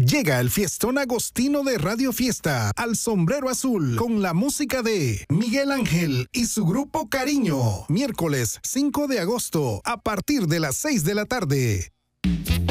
Llega el fiestón agostino de Radio Fiesta al Sombrero Azul con la música de Miguel Ángel y su grupo Cariño. Miércoles 5 de agosto a partir de las 6 de la tarde.